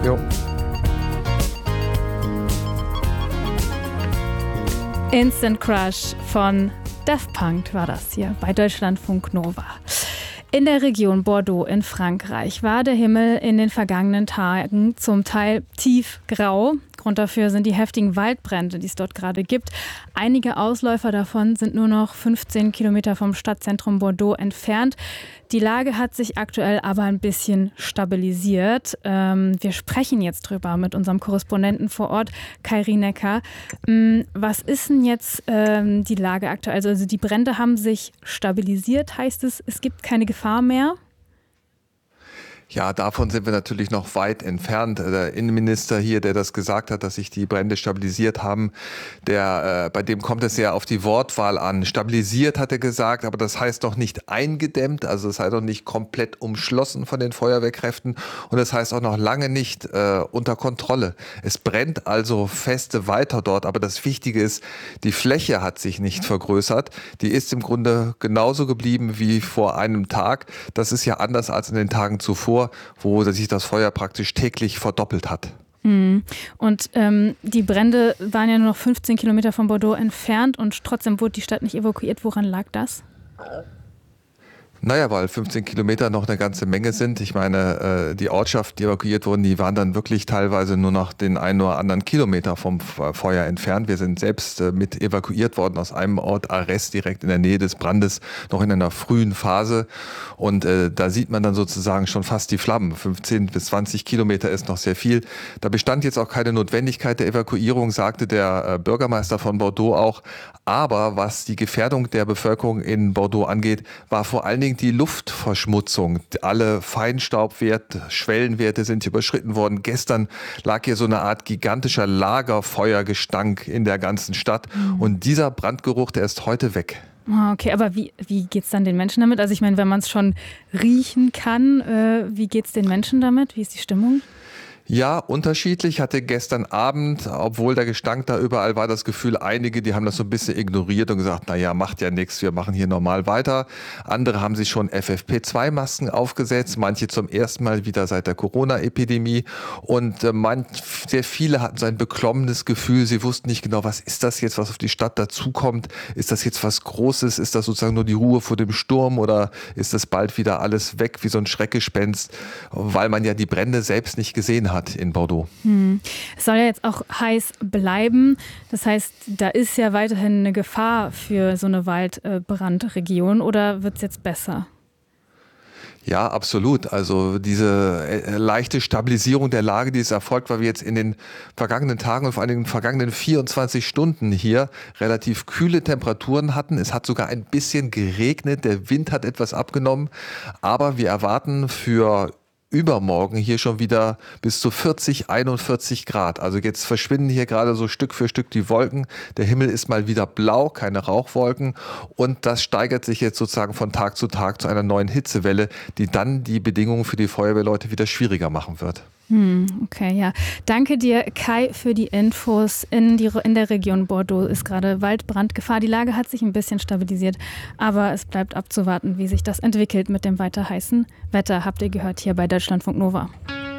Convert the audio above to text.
Jo. Instant Crush von Daft Punk war das hier bei Deutschlandfunk Nova. In der Region Bordeaux in Frankreich war der Himmel in den vergangenen Tagen zum Teil tiefgrau. Grund dafür sind die heftigen Waldbrände, die es dort gerade gibt. Einige Ausläufer davon sind nur noch 15 Kilometer vom Stadtzentrum Bordeaux entfernt. Die Lage hat sich aktuell aber ein bisschen stabilisiert. Wir sprechen jetzt drüber mit unserem Korrespondenten vor Ort, Kai Rienecker. Was ist denn jetzt die Lage aktuell? Also die Brände haben sich stabilisiert, heißt es, es gibt keine Gefahr mehr? Ja, davon sind wir natürlich noch weit entfernt. Der Innenminister hier, der das gesagt hat, dass sich die Brände stabilisiert haben, bei dem kommt es ja auf die Wortwahl an. Stabilisiert hat er gesagt, aber das heißt doch nicht eingedämmt, also es heißt doch nicht komplett umschlossen von den Feuerwehrkräften und das heißt auch noch lange nicht unter Kontrolle. Es brennt also feste weiter dort, aber das Wichtige ist, die Fläche hat sich nicht vergrößert. Die ist im Grunde genauso geblieben wie vor einem Tag. Das ist ja anders als in den Tagen zuvor, wo sich das Feuer praktisch täglich verdoppelt hat. Und die Brände waren ja nur noch 15 Kilometer von Bordeaux entfernt und trotzdem wurde die Stadt nicht evakuiert. Woran lag das? Naja, weil 15 Kilometer noch eine ganze Menge sind. Ich meine, die Ortschaften, die evakuiert wurden, die waren dann wirklich teilweise nur noch den einen oder anderen Kilometer vom Feuer entfernt. Wir sind selbst mit evakuiert worden aus einem Ort, Arès, direkt in der Nähe des Brandes, noch in einer frühen Phase. Und da sieht man dann sozusagen schon fast die Flammen. 15 bis 20 Kilometer ist noch sehr viel. Da bestand jetzt auch keine Notwendigkeit der Evakuierung, sagte der Bürgermeister von Bordeaux auch. Aber was die Gefährdung der Bevölkerung in Bordeaux angeht, war vor allen Dingen die Luftverschmutzung. Alle Feinstaubwerte, Schwellenwerte sind überschritten worden. Gestern lag hier so eine Art gigantischer Lagerfeuergestank in der ganzen Stadt. Und dieser Brandgeruch, der ist heute weg. Okay, aber wie geht es dann den Menschen damit? Also ich meine, wenn man es schon riechen kann, wie geht es den Menschen damit? Wie ist die Stimmung? Ja, unterschiedlich. Hatte gestern Abend, obwohl der Gestank da überall war, das Gefühl, einige, die haben das so ein bisschen ignoriert und gesagt, naja, macht ja nichts, wir machen hier normal weiter. Andere haben sich schon FFP2-Masken aufgesetzt, manche zum ersten Mal wieder seit der Corona-Epidemie. Und sehr viele hatten so ein beklommenes Gefühl, sie wussten nicht genau, was ist das jetzt, was auf die Stadt dazukommt? Ist das jetzt was Großes? Ist das sozusagen nur die Ruhe vor dem Sturm oder ist das bald wieder alles weg wie so ein Schreckgespenst? Weil man ja die Brände selbst nicht gesehen hat in Bordeaux. Es soll ja jetzt auch heiß bleiben. Das heißt, da ist ja weiterhin eine Gefahr für so eine Waldbrandregion oder wird es jetzt besser? Ja, absolut. Also diese leichte Stabilisierung der Lage, die es erfolgt, weil wir jetzt in den vergangenen Tagen und vor allem in den vergangenen 24 Stunden hier relativ kühle Temperaturen hatten. Es hat sogar ein bisschen geregnet, der Wind hat etwas abgenommen, aber wir erwarten für übermorgen hier schon wieder bis zu 40, 41 Grad. Also jetzt verschwinden hier gerade so Stück für Stück die Wolken. Der Himmel ist mal wieder blau, keine Rauchwolken. Und das steigert sich jetzt sozusagen von Tag zu Tag zu einer neuen Hitzewelle, die dann die Bedingungen für die Feuerwehrleute wieder schwieriger machen wird. Okay, ja. Danke dir, Kai, für die Infos. In der Region Bordeaux ist gerade Waldbrandgefahr. Die Lage hat sich ein bisschen stabilisiert, aber es bleibt abzuwarten, wie sich das entwickelt mit dem weiter heißen Wetter. Habt ihr gehört hier bei Deutschlandfunk Nova.